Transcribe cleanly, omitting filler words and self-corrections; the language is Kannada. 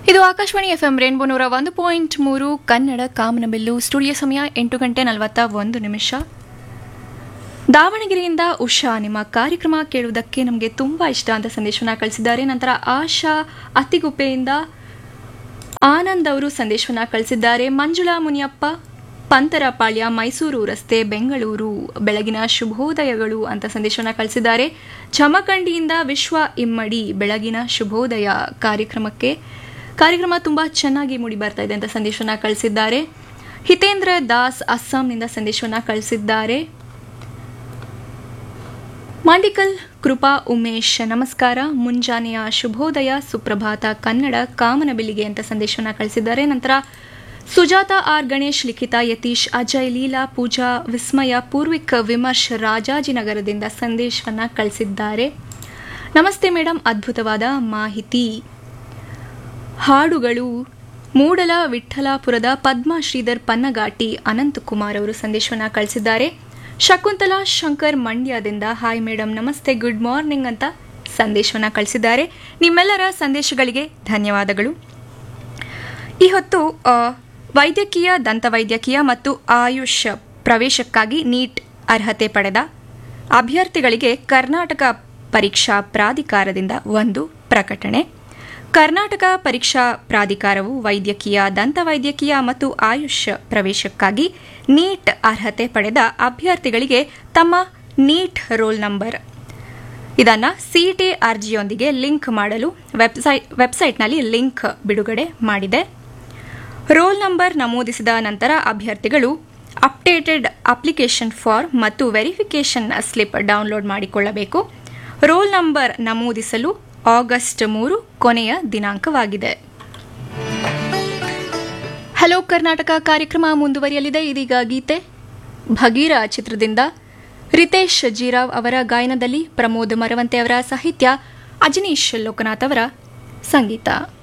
ಇದು ಆಕಾಶವಾಣಿ ಎಫ್ಎಂ ರೇನ್ಬೋ 101.3 ಕನ್ನಡ ಕಾಮನಬಿಲ್ಲು. ಸ್ಟುಡಿಯೋ ಸಮಯ 8:41. ದಾವಣಗೆರೆಯಿಂದ ಉಷಾ, ನಿಮ್ಮ ಕಾರ್ಯಕ್ರಮ ಕೇಳುವುದಕ್ಕೆ ನಮಗೆ ತುಂಬಾ ಇಷ್ಟ ಅಂತ ಸಂದೇಶವನ್ನ ಕಳಿಸಿದ್ದಾರೆ. ನಂತರ ಆಶಾ ಅತ್ತಿಗುಪ್ಪೆಯಿಂದ ಆನಂದ್ ಅವರು ಸಂದೇಶವನ್ನ ಕಳಿಸಿದ್ದಾರೆ. ಮಂಜುಳಾ ಮುನಿಯಪ್ಪ, ಪಂತರಪಾಳ್ಯ, ಮೈಸೂರು ರಸ್ತೆ, ಬೆಂಗಳೂರು, ಬೆಳಗಿನ ಶುಭೋದಯಗಳು ಅಂತ ಸಂದೇಶವನ್ನ ಕಳಿಸಿದ್ದಾರೆ. ಜಮಖಂಡಿಯಿಂದ ವಿಶ್ವ ಇಮ್ಮಡಿ, ಬೆಳಗಿನ ಶುಭೋದಯ ಕಾರ್ಯಕ್ರಮ ತುಂಬಾ ಚೆನ್ನಾಗಿ ಮೂಡಿ ಬರ್ತಾ ಇದೆ ಅಂತ ಸಂದೇಶವನ್ನ ಕಳಿಸಿದ್ದಾರೆ. ಹಿತೇಂದ್ರ ದಾಸ್ ಅಸ್ಸಾಂನಿಂದ ಸಂದೇಶವನ್ನ ಕಳಿಸಿದ್ದಾರೆ. ಮಂಡಿಕಲ್ ಕೃಪಾ ಉಮೇಶ್, ನಮಸ್ಕಾರ, ಮುಂಜಾನೆಯ ಶುಭೋದಯ, ಸುಪ್ರಭಾತ ಕನ್ನಡ ಕಾಮನಬಿಲ್ಲಿಗೆ ಅಂತ ಸಂದೇಶವನ್ನ ಕಳಿಸಿದ್ದಾರೆ. ನಂತರ ಸುಜಾತ ಆರ್ ಗಣೇಶ್, ಲಿಖಿತ ಯತೀಶ್, ಅಜಯ್, ಲೀಲಾ, ಪೂಜಾ, ವಿಸ್ಮಯ, ಪೂರ್ವಿಕ್, ವಿಮರ್ಶ್ ರಾಜಾಜಿನಗರದಿಂದ ಸಂದೇಶವನ್ನ ಕಳಿಸಿದ್ದಾರೆ. ನಮಸ್ತೆ ಮೇಡಮ್, ಅದ್ಭುತವಾದ ಮಾಹಿತಿ, ಹಾಡುಗಳು. ಮೂಡಲ ವಿಠ್ಠಲಾಪುರದ ಪದ್ಮ ಶ್ರೀಧರ್ ಪನ್ನಗಾಟಿ ಅನಂತಕುಮಾರ್ ಅವರು ಸಂದೇಶವನ್ನ ಕಳಿಸಿದ್ದಾರೆ. ಶಕುಂತಲಾ ಶಂಕರ್ ಮಂಡ್ಯದಿಂದ ಹಾಯ್ ಮೇಡಮ್, ನಮಸ್ತೆ, ಗುಡ್ ಮಾರ್ನಿಂಗ್ ಅಂತ ಸಂದೇಶವನ್ನ ಕಳಿಸಿದ್ದಾರೆ. ನಿಮ್ಮೆಲ್ಲರ ಸಂದೇಶಗಳಿಗೆ ಧನ್ಯವಾದಗಳು. ಈ ಹೊತ್ತು ವೈದ್ಯಕೀಯ, ದಂತವೈದ್ಯಕೀಯ ಮತ್ತು ಆಯುಷ್ ಪ್ರವೇಶಕ್ಕಾಗಿ ನೀಟ್ ಅರ್ಹತೆ ಪಡೆದ ಅಭ್ಯರ್ಥಿಗಳಿಗೆ ಕರ್ನಾಟಕ ಪರೀಕ್ಷಾ ಪ್ರಾಧಿಕಾರದಿಂದ ಒಂದು ಪ್ರಕಟಣೆ. ಕರ್ನಾಟಕ ಪರೀಕ್ಷಾ ಪ್ರಾಧಿಕಾರವು ವೈದ್ಯಕೀಯ, ದಂತವೈದ್ಯಕೀಯ ಮತ್ತು ಆಯುಷ್ ಪ್ರವೇಶಕ್ಕಾಗಿ ನೀಟ್ ಅರ್ಹತೆ ಪಡೆದ ಅಭ್ಯರ್ಥಿಗಳಿಗೆ ತಮ್ಮ ನೀಟ್ ರೋಲ್ ನಂಬರ್ ಇದನ್ನು ಸಿಇಟಿ ಅರ್ಜಿಯೊಂದಿಗೆ ಲಿಂಕ್ ಮಾಡಲು ವೆಬ್ಸೈಟ್ನಲ್ಲಿ ಲಿಂಕ್ ಬಿಡುಗಡೆ ಮಾಡಿದೆ. ರೋಲ್ ನಂಬರ್ ನಮೂದಿಸಿದ ನಂತರ ಅಭ್ಯರ್ಥಿಗಳು ಅಪ್ಡೇಟೆಡ್ ಅಪ್ಲಿಕೇಶನ್ ಫಾರ್ಮ್ ಮತ್ತು ವೆರಿಫಿಕೇಷನ್ ಸ್ಲಿಪ್ ಡೌನ್ಲೋಡ್ ಮಾಡಿಕೊಳ್ಳಬೇಕು. ರೋಲ್ ನಂಬರ್ ನಮೂದಿಸಲು ಆಗಸ್ಟ್ 3 ಕೊನೆಯ ದಿನಾಂಕವಾಗಿದೆ. ಹಲೋ ಕರ್ನಾಟಕ ಕಾರ್ಯಕ್ರಮ ಮುಂದುವರಿಯಲಿದೆ. ಇದೀಗ ಗೀತೆ ಭಗೀರ ಚಿತ್ರದಿಂದ ರಿತೇಶ್ ಜೀರಾವ್ ಅವರ ಗಾಯನದಲ್ಲಿ ಪ್ರಮೋದ್ ಮರವಂತೆ ಅವರ ಸಾಹಿತ್ಯ, ಅಜನೀಶ್ ಲೋಕನಾಥ್ ಅವರ ಸಂಗೀತ.